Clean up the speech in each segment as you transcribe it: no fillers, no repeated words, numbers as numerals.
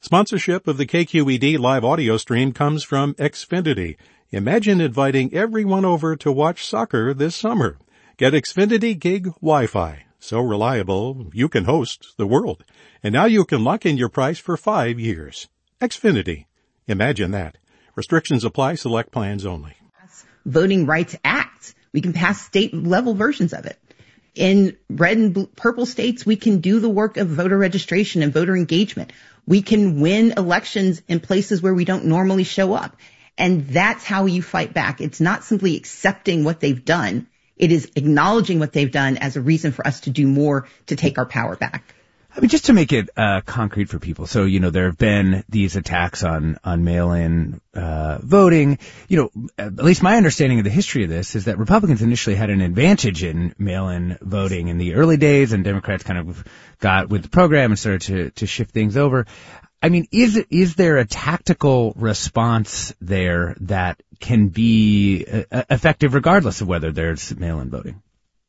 Sponsorship of the KQED live audio stream comes from Xfinity. Imagine inviting everyone over to watch soccer this summer. Get Xfinity Gig Wi-Fi. So reliable, you can host the world. And now you can lock in your price for 5 years. Xfinity. Imagine that. Restrictions apply. Select plans only. Voting Rights Act. We can pass state-level versions of it. In red and purple states, we can do the work of voter registration and voter engagement. We can win elections in places where we don't normally show up. And that's how you fight back. It's not simply accepting what they've done. It is acknowledging what they've done as a reason for us to do more to take our power back. I mean, just to make it concrete for people. So, there have been these attacks on mail-in voting. At least my understanding of the history of this is that Republicans initially had an advantage in mail-in voting in the early days, and Democrats kind of got with the program and started to shift things over. I mean, is there a tactical response there that can be effective regardless of whether there's mail-in voting?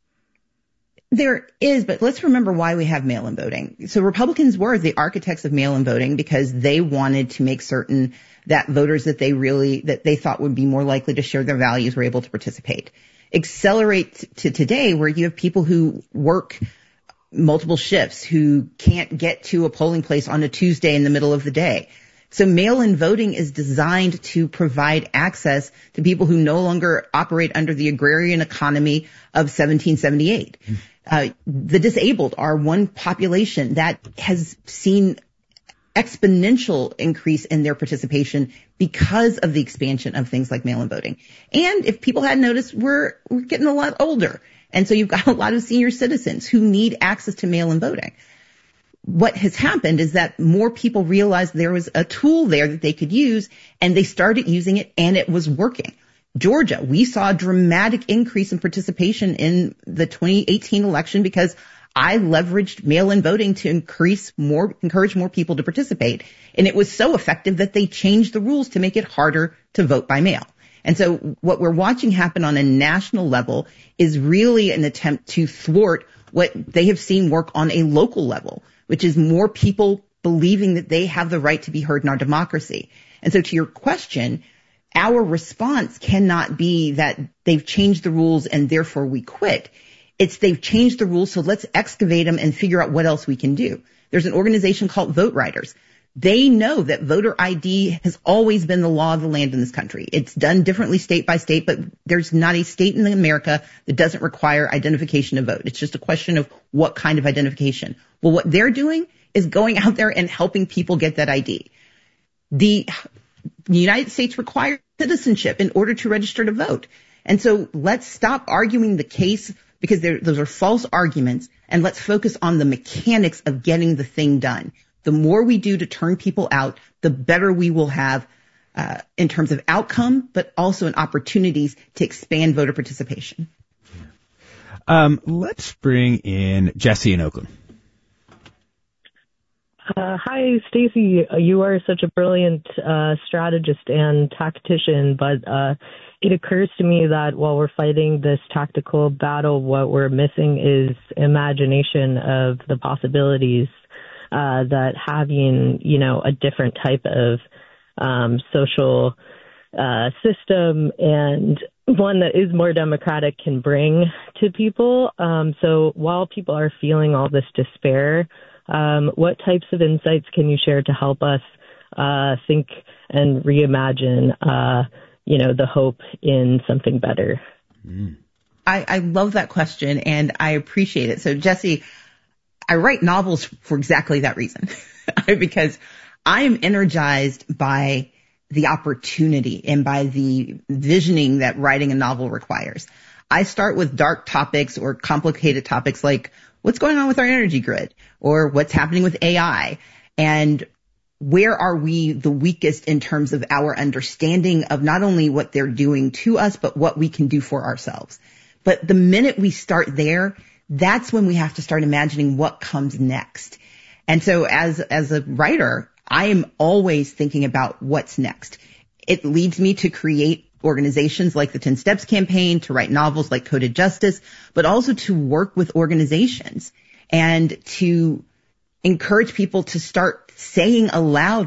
There is, but let's remember why we have mail-in voting. So Republicans were the architects of mail-in voting because they wanted to make certain that voters that they thought would be more likely to share their values were able to participate. Accelerate to today where you have people who work multiple shifts, who can't get to a polling place on a Tuesday in the middle of the day. So mail-in voting is designed to provide access to people who no longer operate under the agrarian economy of 1778. The disabled are one population that has seen exponential increase in their participation because of the expansion of things like mail-in voting. And if people hadn't noticed, we're getting a lot older. And so you've got a lot of senior citizens who need access to mail-in voting. What has happened is that more people realized there was a tool there that they could use, and they started using it, and it was working. Georgia, we saw a dramatic increase in participation in the 2018 election because I leveraged mail-in voting to encourage more people to participate. And it was so effective that they changed the rules to make it harder to vote by mail. And so what we're watching happen on a national level is really an attempt to thwart what they have seen work on a local level, which is more people believing that they have the right to be heard in our democracy. And so to your question, our response cannot be that they've changed the rules and therefore we quit. It's they've changed the rules, so let's excavate them and figure out what else we can do. There's an organization called Vote Riders. They know that voter ID has always been the law of the land in this country. It's done differently state by state, but there's not a state in America that doesn't require identification to vote. It's just a question of what kind of identification. Well, what they're doing is going out there and helping people get that ID. The United States requires citizenship in order to register to vote. And so let's stop arguing the case because those are false arguments, and let's focus on the mechanics of getting the thing done. The more we do to turn people out, the better we will have in terms of outcome, but also in opportunities to expand voter participation. Let's bring in Jesse in Oakland. Hi, Stacey. You are such a brilliant strategist and tactician, but it occurs to me that while we're fighting this tactical battle, what we're missing is imagination of the possibilities that having, a different type of social system and one that is more democratic can bring to people. So while people are feeling all this despair, what types of insights can you share to help us think and reimagine, the hope in something better? I love that question, and I appreciate it. So, Jesse, I write novels for exactly that reason, because I am energized by the opportunity and by the visioning that writing a novel requires. I start with dark topics or complicated topics like what's going on with our energy grid or what's happening with AI, and where are we the weakest in terms of our understanding of not only what they're doing to us, but what we can do for ourselves. But the minute we start there, that's when we have to start imagining what comes next. And so as a writer, I am always thinking about what's next. It leads me to create organizations like the 10 Steps campaign, to write novels like Coded Justice, but also to work with organizations and to encourage people to start saying aloud